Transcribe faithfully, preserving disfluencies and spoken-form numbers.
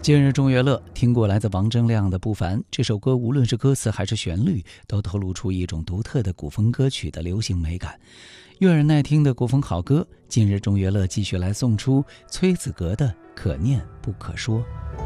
今日中乐乐，听过来自王铮亮的《不凡》这首歌，无论是歌词还是旋律，都透露出一种独特的古风歌曲的流行美感。悦耳耐听的古风好歌，今日中乐乐继续来送出崔子格的《可念不可说》。